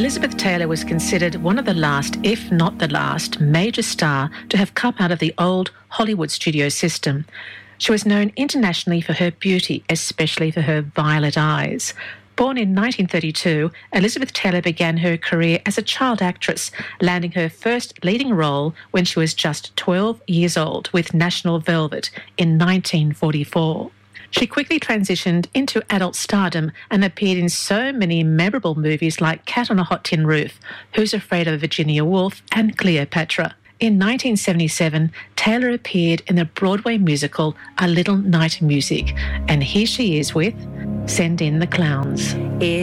Elizabeth Taylor was considered one of the last, if not the last, major star to have come out of the old Hollywood studio system. She was known internationally for her beauty, especially for her violet eyes. Born in 1932, Elizabeth Taylor began her career as a child actress, landing her first leading role when she was just 12 years old with National Velvet in 1944. She quickly transitioned into adult stardom and appeared in so many memorable movies like Cat on a Hot Tin Roof, Who's Afraid of Virginia Woolf and Cleopatra. In 1977, Taylor appeared in the Broadway musical A Little Night Music, and here she is with Send in the Clowns.